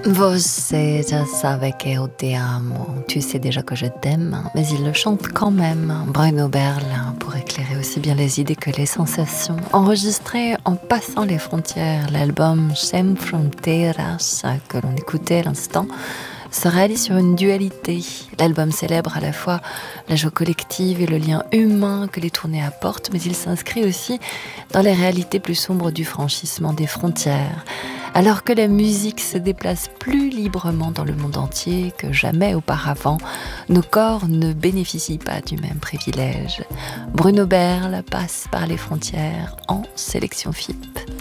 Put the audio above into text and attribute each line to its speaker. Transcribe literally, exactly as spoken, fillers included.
Speaker 1: Você já sabe que eu te amo. Tu sais déjà que je t'aime, mais il le chante quand même. Bruno Berle, pour éclairer aussi bien les idées que les sensations. Enregistré en passant les frontières, l'album Sem Fronteiras, que l'on écoutait à l'instant, se réalise sur une dualité. L'album célèbre à la fois la joie collective et le lien humain que les tournées apportent, mais il s'inscrit aussi dans les réalités plus sombres du franchissement des frontières. Alors que la musique se déplace plus librement dans le monde entier que jamais auparavant, nos corps ne bénéficient pas du même privilège. Bruno Berle passe par les frontières en sélection F I P.